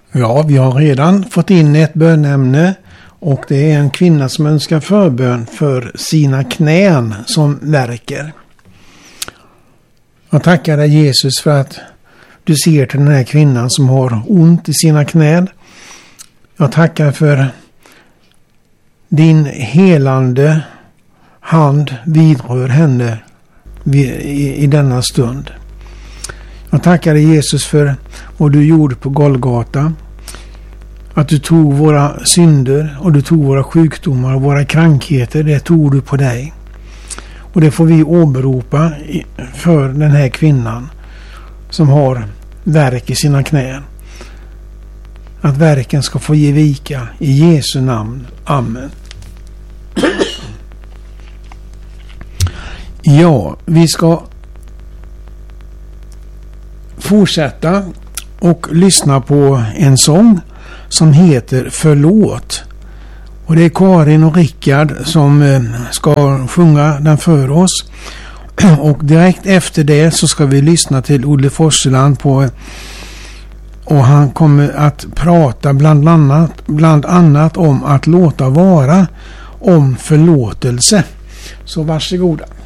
Ja, vi har redan fått in ett bönämne och det är en kvinna som önskar förbön för sina knän som värker. Jag tackar dig Jesus för att du ser till den här kvinnan som har ont i sina knän. Jag tackar för din helande hand vidrör henne i denna stund. Jag tackar dig Jesus för vad du gjorde på Golgata. Att du tog våra synder och du tog våra sjukdomar och våra krankheter. Det tog du på dig. Och det får vi åberopa för den här kvinnan som har värk i sina knän. Att verken ska få ge vika i Jesu namn. Amen. Ja, vi ska fortsätta och lyssna på en sång som heter Förlåt. Och det är Karin och Rickard som ska sjunga den för oss. Och direkt efter det så ska vi lyssna till Olle Forsland och han kommer att prata bland annat om att låta vara, om förlåtelse. Så varsågoda.